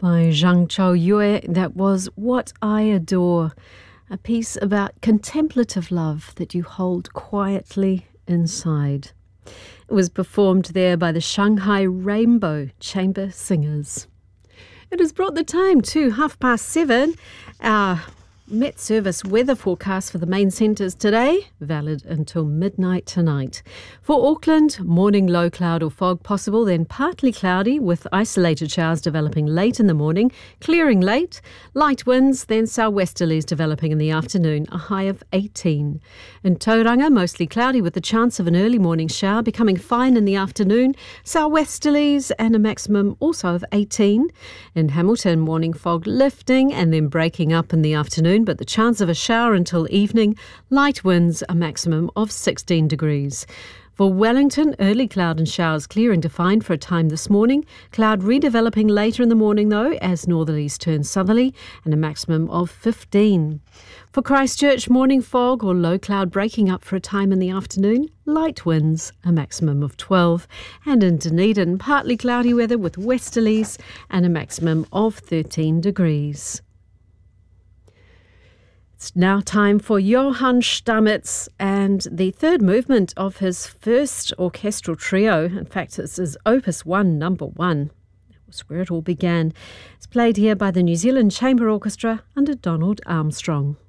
By Zhang Chaoyue, that was What I Adore, a piece about contemplative love that you hold quietly inside. It was performed there by the Shanghai Rainbow Chamber Singers. It has brought the time to 7:30. Our Met Service weather forecast for the main centres today, valid until midnight tonight. For Auckland, morning low cloud or fog possible, then partly cloudy with isolated showers developing late in the morning, clearing late, light winds, then southwesterlies developing in the afternoon, a high of 18. In Tauranga, mostly cloudy with the chance of an early morning shower, becoming fine in the afternoon, southwesterlies and a maximum also of 18. In Hamilton, morning fog lifting and then breaking up in the afternoon, but the chance of a shower until evening, light winds, a maximum of 16 degrees. For Wellington, early cloud and showers clearing to find for a time this morning. Cloud redeveloping later in the morning though as northerlies turn southerly and a maximum of 15. For Christchurch, morning fog or low cloud breaking up for a time in the afternoon. Light winds, a maximum of 12. And in Dunedin, partly cloudy weather with westerlies and a maximum of 13 degrees. It's now time for Johann Stamitz and the third movement of his first orchestral trio. In fact, this is Opus 1, number 1. That was where it all began. It's played here by the New Zealand Chamber Orchestra under Donald Armstrong.